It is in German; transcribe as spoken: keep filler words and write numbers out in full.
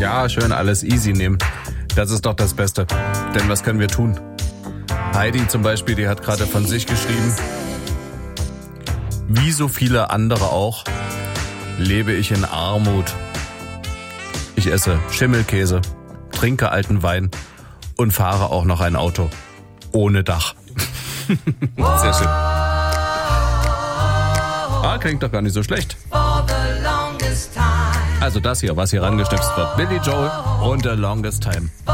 Ja, schön alles easy nehmen. Das ist doch das Beste. Denn was können wir tun? Heidi zum Beispiel, die hat gerade von sich geschrieben, wie so viele andere auch, lebe ich in Armut. Ich esse Schimmelkäse, trinke alten Wein und fahre auch noch ein Auto ohne Dach. Sehr schön. Ah, klingt doch gar nicht so schlecht. Also das hier, was hier rangeschnipst wird. Billy Joel und The Longest Time.